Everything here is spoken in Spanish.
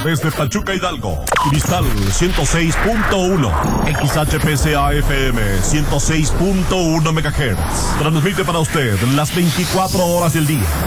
desde Pachuca, Hidalgo. Cristal 106.1. XHPCA FM 106.1 MHz. Transmite para usted las 24 horas del día.